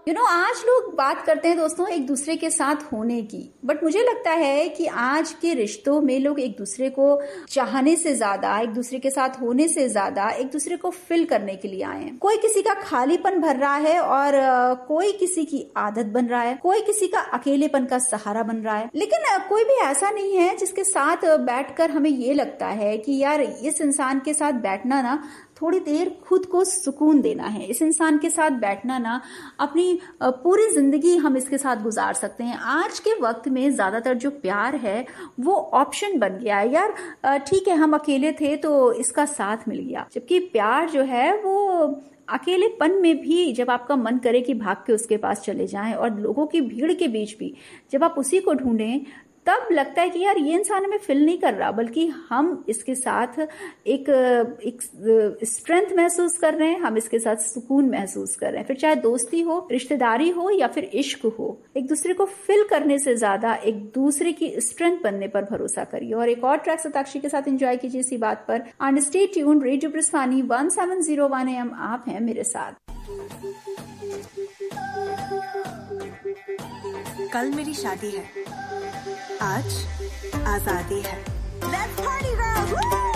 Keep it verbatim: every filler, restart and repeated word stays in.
You you no know, आज लोग बात करते हैं दोस्तों एक दूसरे के साथ होने की, बट मुझे लगता है कि आज के रिश्तों में लोग एक दूसरे को चाहने से ज्यादा, एक दूसरे के साथ होने से ज्यादा एक दूसरे को फिल करने के लिए आए हैं। कोई किसी का खालीपन भर रहा है और कोई किसी की आदत बन रहा है, कोई किसी का अकेलेपन का सहारा बन रहा है, लेकिन कोई भी ऐसा नहीं है जिसके साथ बैठकर हमें ये लगता है कि यार इस इंसान के साथ बैठना ना थोड़ी देर खुद को सुकून देना है, इस इंसान के साथ बैठना ना अपनी पूरी जिंदगी हम इसके साथ गुजार सकते हैं। आज के वक्त में ज्यादातर जो प्यार है वो ऑप्शन बन गया है, यार ठीक है हम अकेले थे तो इसका साथ मिल गया, जबकि प्यार जो है वो अकेलेपन में भी जब आपका मन करे कि भाग के उसके पास चले जाएं और लोगों की भीड़ के बीच भी जब आप उसी को ढूंढें, तब लगता है कि यार ये इंसान हमें फिल नहीं कर रहा, बल्कि हम इसके साथ एक एक स्ट्रेंथ महसूस कर रहे हैं, हम इसके साथ सुकून महसूस कर रहे हैं। फिर चाहे दोस्ती हो, रिश्तेदारी हो या फिर इश्क हो, एक दूसरे को फिल करने से ज्यादा एक दूसरे की स्ट्रेंथ बनने पर भरोसा करिए। और एक और ट्रैक सताक्षी के साथ एंजॉय कीजिए इसी बात पर। And stay tuned, radio ब्रिस्वानी one seven zero one A M, आप हैं मेरे साथ। कल मेरी शादी है, आज आजादी है। Let's party girls!